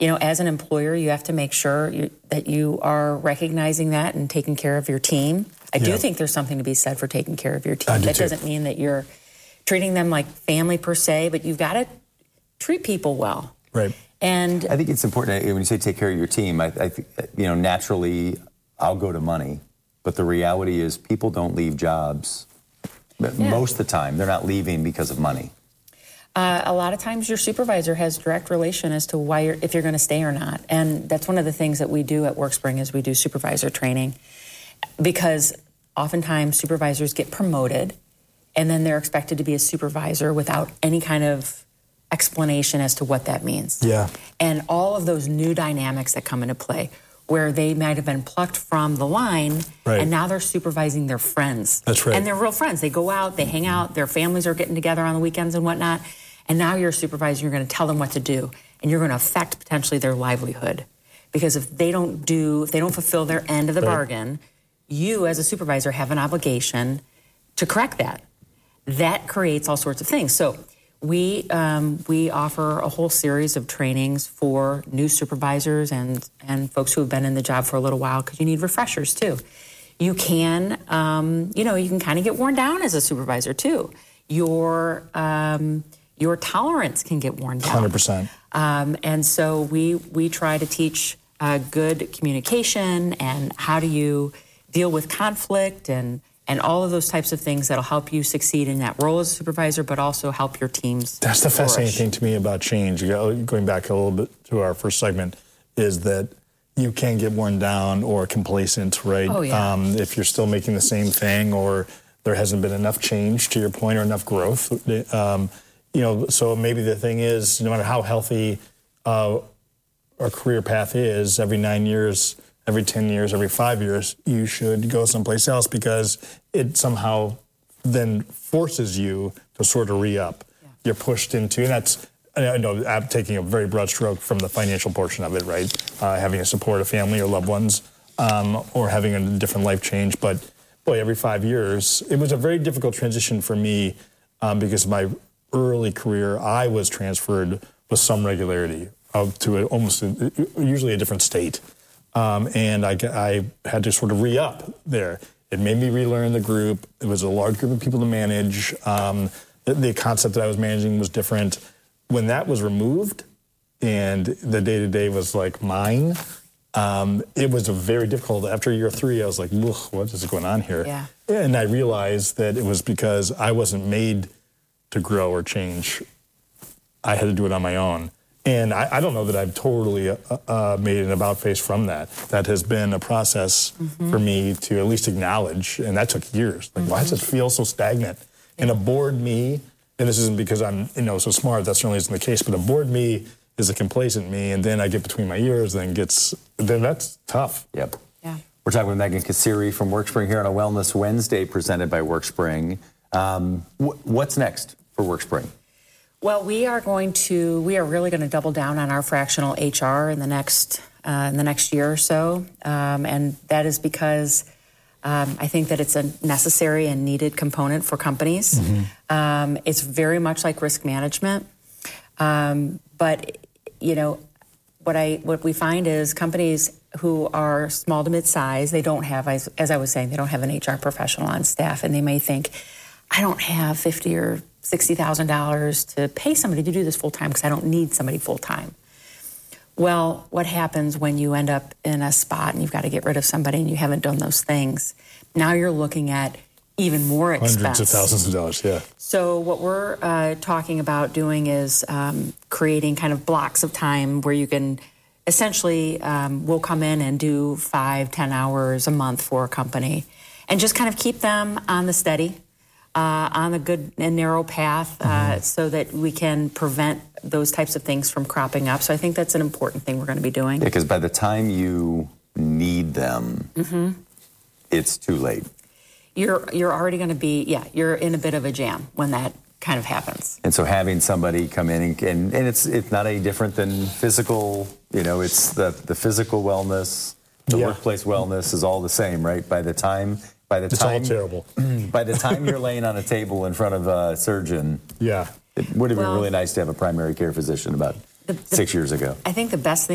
as an employer, you have to make sure that you are recognizing that and taking care of your team. I do think there's something to be said for taking care of your team. That doesn't mean that you're treating them like family per se, but you've got to treat people well. Right. And I think it's important when you say take care of your team. I think, naturally, I'll go to money, but the reality is people don't leave jobs. Most of the time, they're not leaving because of money. A lot of times your supervisor has direct relation as to if you're going to stay or not. And that's one of the things that we do at WorkSpring is we do supervisor training, because oftentimes supervisors get promoted and then they're expected to be a supervisor without any kind of explanation as to what that means. Yeah. And all of those new dynamics that come into play, where they might have been plucked from the line, and now they're supervising their friends. That's right. And they're real friends. They go out, they hang out, their families are getting together on the weekends and whatnot. And now you're a supervisor, you're going to tell them what to do, and you're going to affect potentially their livelihood. Because if they don't fulfill their end of the bargain, you as a supervisor have an obligation to correct that. That creates all sorts of things. So we offer a whole series of trainings for new supervisors and folks who have been in the job for a little while, because you need refreshers too. You can, you can kind of get worn down as a supervisor too. Your tolerance can get worn down. 100%. And so we try to teach good communication and how do you deal with conflict and all of those types of things that'll help you succeed in that role as a supervisor, but also help your teams That's the flourish. fascinating thing to me about change, going back a little bit to our first segment, is that you can get worn down or complacent, right? Oh, yeah. If you're still making the same thing or there hasn't been enough change, to your point, or enough growth. So maybe the thing is, no matter how healthy our career path is, every 9 years, every 10 years, every 5 years, you should go someplace else, because it somehow then forces you to sort of re-up. Yeah. You're pushed into, and that's, I know I'm taking a very broad stroke from the financial portion of it, right? Having to support a family or loved ones, or having a different life change. But boy, every 5 years, it was a very difficult transition for me, because my early career, I was transferred with some regularity to usually a different state. And I had to sort of re-up there. It made me relearn the group. It was a large group of people to manage. The concept that I was managing was different. When that was removed and the day-to-day was like mine, it was very difficult. After year 3, I was like, what is going on here? Yeah. And I realized that it was because I wasn't made to grow or change. I had to do it on my own. And I don't know that I've totally made an about-face from that. That has been a process for me to at least acknowledge, and that took years. Like, why does it feel so stagnant? And a bored me, and this isn't because I'm so smart, that certainly isn't the case, but a bored me is a complacent me, and then I get between my ears, then that's tough. Yep. Yeah. We're talking with Megan Kassiri from WorkSpring here on a Wellness Wednesday presented by WorkSpring. What's next for WorkSpring? Well, we are really going to double down on our fractional HR in the next year or so, and that is because I think that it's a necessary and needed component for companies. It's very much like risk management, but what we find is companies who are small to mid-size, they don't have, as I was saying, they don't have an HR professional on staff, and they may think, I don't have $50,000 or $60,000 to pay somebody to do this full-time because I don't need somebody full-time. Well, what happens when you end up in a spot and you've got to get rid of somebody and you haven't done those things? Now you're looking at even more expense. Hundreds of thousands of dollars, yeah. So what we're talking about doing is creating kind of blocks of time where you can essentially, we'll come in and do 5-10 hours a month for a company and just kind of keep them on the steady, on the good and narrow path, so that we can prevent those types of things from cropping up. So I think that's an important thing we're going to be doing. Yeah, because by the time you need them, it's too late. You're already going to be, you're in a bit of a jam when that kind of happens. And so having somebody come in and it's not any different than physical, it's the physical wellness, the workplace wellness is all the same, right? By the time it's all terrible. By the time you're laying on a table in front of a surgeon, it would have been really nice to have a primary care physician about 6 years ago. I think the best thing